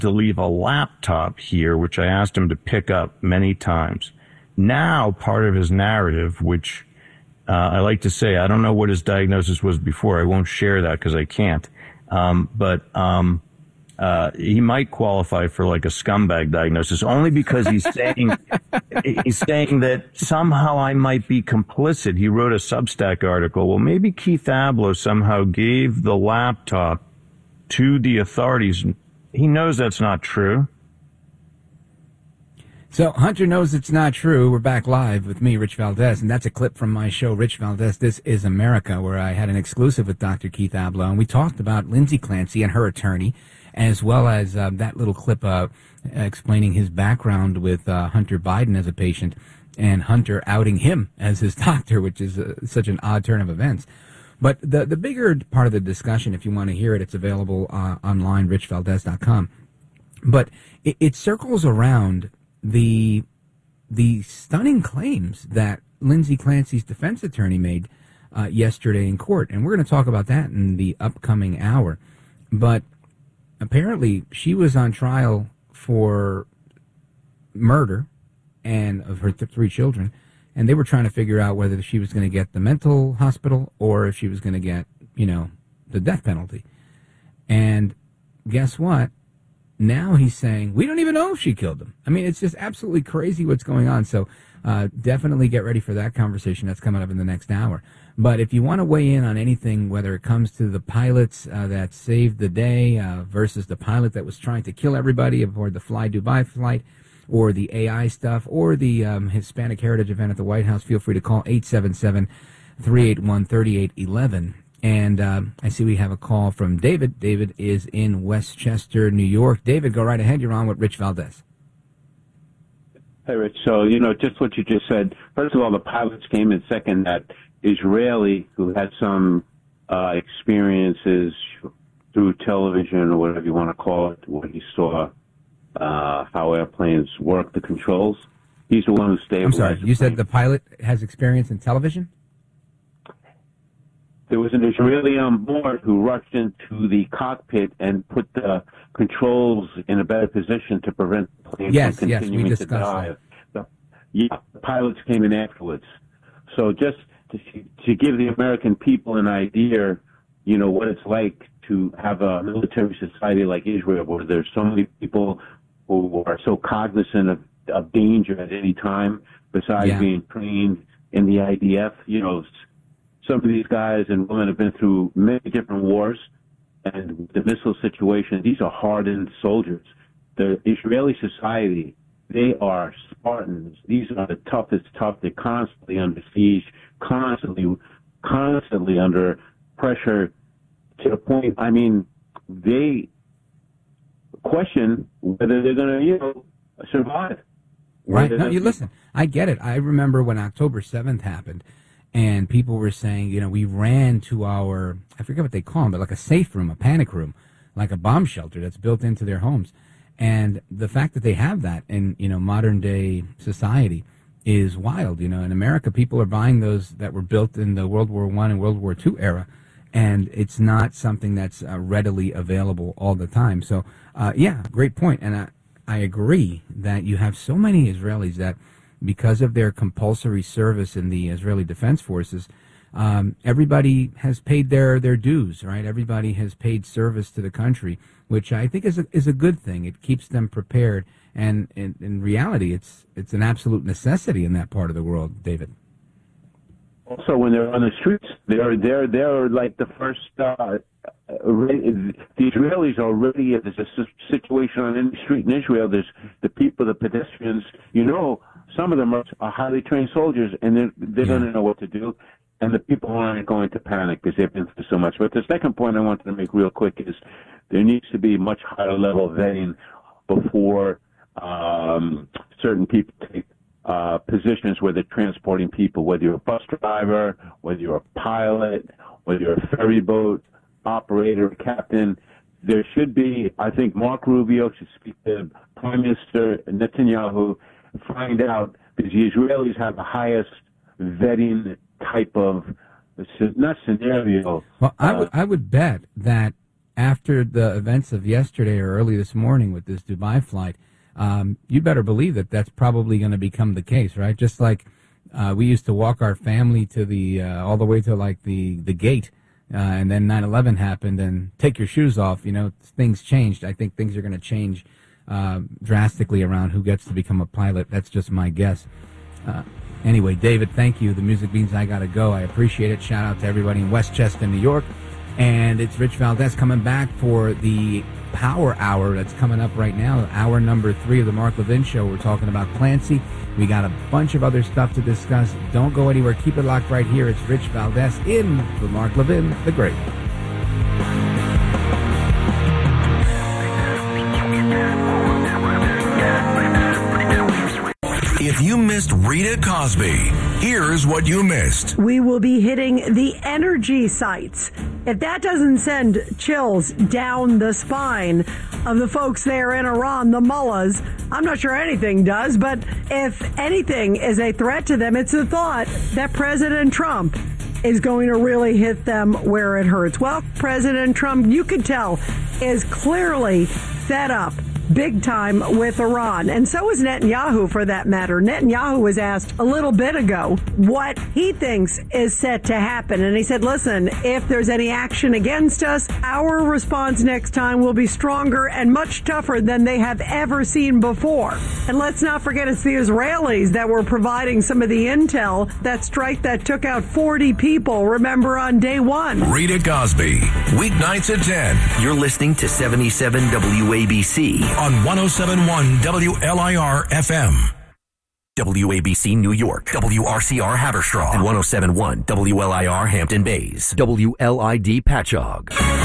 to leave a laptop here, which I asked him to pick up many times. Now, part of his narrative, which I like to say, I don't know what his diagnosis was before. I won't share that because I can't. But he might qualify for like a scumbag diagnosis only because he's saying that somehow I might be complicit. He wrote a Substack article. Well, maybe Keith Abloh somehow gave the laptop to the authorities. He knows that's not true. So Hunter knows it's not true. We're back live with me, Rich Valdez, and that's a clip from my show, Rich Valdez, This Is America, where I had an exclusive with Dr. Keith Abloh, and we talked about Lindsay Clancy and her attorney, as well as that little clip explaining his background with Hunter Biden as a patient and Hunter outing him as his doctor, which is such an odd turn of events. But the bigger part of the discussion, if you want to hear it, it's available online, richvaldez.com. But it circles around the stunning claims that Lindsay Clancy's defense attorney made yesterday in court. And we're going to talk about that in the upcoming hour. But apparently she was on trial for murder and of her three children. And they were trying to figure out whether she was going to get the mental hospital or if she was going to get, the death penalty. And guess what? Now he's saying, we don't even know if she killed him. I mean, it's just absolutely crazy what's going on. So definitely get ready for that conversation. That's coming up in the next hour. But if you want to weigh in on anything, whether it comes to the pilots that saved the day versus the pilot that was trying to kill everybody aboard the Fly Dubai flight, or the AI stuff, or the Hispanic Heritage event at the White House, feel free to call 877-381-3811. And I see we have a call from David. David is in Westchester, New York. David, go right ahead. You're on with Rich Valdez. Hey, Rich. So, just what you just said. First of all, the pilots came in second. That Israeli, who had some experiences through television or whatever you want to call it, where he saw how airplanes work, the controls. He's the one who stabilized. I'm sorry, you said the pilot has experience in television? There was an Israeli on board who rushed into the cockpit and put the controls in a better position to prevent the plane from continuing to dive. The pilots came in afterwards. So just to give the American people an idea, what it's like to have a military society like Israel, where there's so many people who are so cognizant of danger at any time, besides being trained in the IDF. Some of these guys and women have been through many different wars, and the missile situation, these are hardened soldiers. The Israeli society, they are Spartans. These are the toughest tough. They're constantly under siege, constantly under pressure, to the point, they question whether they're going to, survive. Right. No, you listen, I get it. I remember when October 7th happened, and people were saying, we ran to our, I forget what they call them, but like a safe room, a panic room, like a bomb shelter that's built into their homes. And the fact that they have that in, modern day society is wild. In America, people are buying those that were built in the World War I and World War II era. And it's not something that's readily available all the time. So, great point. And I agree that you have so many Israelis that, because of their compulsory service in the Israeli Defense Forces, everybody has paid their dues, right? Everybody has paid service to the country, which I think is a good thing. It keeps them prepared. And in reality, it's an absolute necessity in that part of the world, David. Also, when they're on the streets, they're like the first. The Israelis are already. There's a situation on any street in Israel. There's the people, the pedestrians. Some of them are highly trained soldiers, and they're going to know what to do. And the people aren't going to panic because they've been through so much. But the second point I wanted to make real quick is there needs to be much higher level vetting before certain people take positions where they're transporting people, whether you're a bus driver, whether you're a pilot, whether you're a ferry boat operator, captain. There should be, I think Mark Rubio should speak to Prime Minister Netanyahu, find out, because the Israelis have the highest vetting type of, not scenario. Well, I would bet that after the events of yesterday or early this morning with this Dubai flight, you better believe that that's probably going to become the case, right? Just like we used to walk our family to the all the way to like the gate, and then 9/11 happened, and take your shoes off. You know, things changed. I think things are going to change drastically around who gets to become a pilot. That's just my guess. Anyway, David, thank you. The music means I got to go. I appreciate it. Shout out to everybody in Westchester, New York. And it's Rich Valdez coming back for the Power Hour that's coming up right now, hour number 3 of the Mark Levin Show. We're talking about Clancy. We got a bunch of other stuff to discuss. Don't go anywhere. Keep it locked right here. It's Rich Valdez in the Mark Levin, the Great. If you missed Rita Cosby, here's what you missed. We will be hitting the energy sites. If that doesn't send chills down the spine of the folks there in Iran, the mullahs, I'm not sure anything does, but if anything is a threat to them, it's the thought that President Trump is going to really hit them where it hurts. Well, President Trump, you could tell, is clearly fed up big time with Iran. And so is Netanyahu, for that matter. Netanyahu was asked a little bit ago what he thinks is set to happen. And he said, listen, if there's any action against us, our response next time will be stronger and much tougher than they have ever seen before. And let's not forget, it's the Israelis that were providing some of the intel, that strike that took out 40 people, remember, on day one. Rita Cosby, weeknights at 10. You're listening to 77 WABC. On 107.1 WLIR FM. WABC New York, WRCR Haverstraw, and 107.1 WLIR Hampton Bays, WLID Patchogue.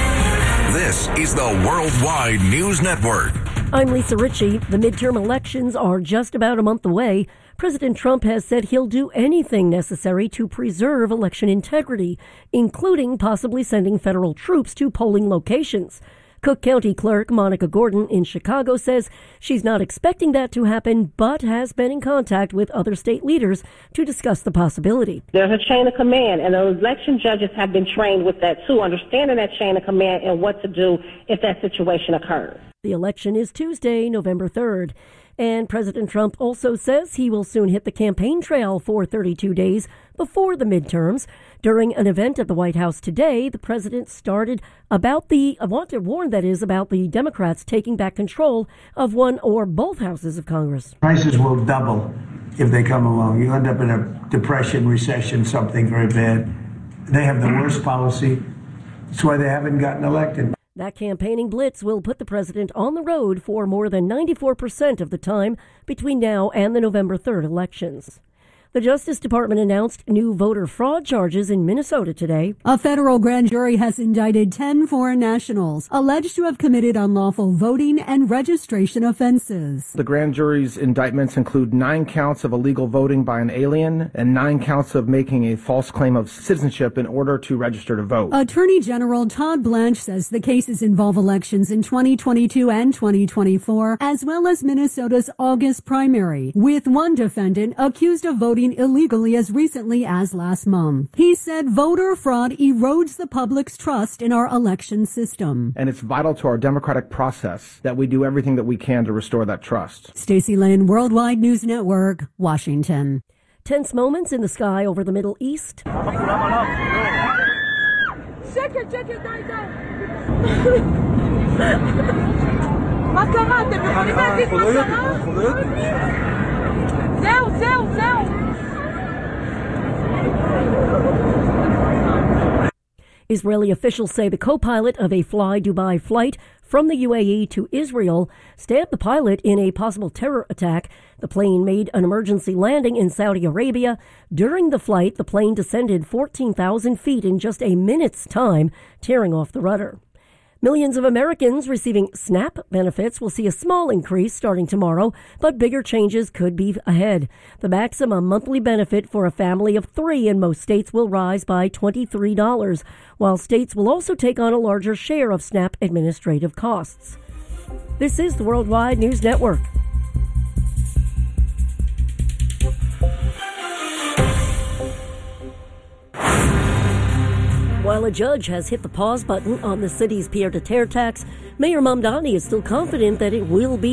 This is the Worldwide News Network. I'm Lisa Ritchie. The midterm elections are just about a month away. President Trump has said he'll do anything necessary to preserve election integrity, including possibly sending federal troops to polling locations. Cook County Clerk Monica Gordon in Chicago says she's not expecting that to happen, but has been in contact with other state leaders to discuss the possibility. There's a chain of command, and the election judges have been trained with that too, understanding that chain of command and what to do if that situation occurs. The election is Tuesday, November 3rd. And President Trump also says he will soon hit the campaign trail for 32 days before the midterms. During an event at the White House today, the president started about the Democrats taking back control of one or both houses of Congress. Prices will double if they come along. You'll end up in a depression, recession, something very bad. They have the worst policy. That's why they haven't gotten elected. That campaigning blitz will put the president on the road for more than 94% of the time between now and the November 3rd elections. The Justice Department announced new voter fraud charges in Minnesota today. A federal grand jury has indicted 10 foreign nationals alleged to have committed unlawful voting and registration offenses. The grand jury's indictments include 9 counts of illegal voting by an alien and 9 counts of making a false claim of citizenship in order to register to vote. Attorney General Todd Blanche says the cases involve elections in 2022 and 2024, as well as Minnesota's August primary, with one defendant accused of voting illegally as recently as last month. He said voter fraud erodes the public's trust in our election system. And it's vital to our democratic process that we do everything that we can to restore that trust. Stacey Lynn, Worldwide News Network, Washington. Tense moments in the sky over the Middle East. Israeli officials say the co-pilot of a Fly Dubai flight from the UAE to Israel stabbed the pilot in a possible terror attack. The plane made an emergency landing in Saudi Arabia. During the flight, the plane descended 14,000 feet in just a minute's time, tearing off the rudder. Millions of Americans receiving SNAP benefits will see a small increase starting tomorrow, but bigger changes could be ahead. The maximum monthly benefit for a family of 3 in most states will rise by $23, while states will also take on a larger share of SNAP administrative costs. This is the Worldwide News Network. While While a judge has hit the pause button on the city's pied-à-terre tax, Mayor Mamdani is still confident that it will be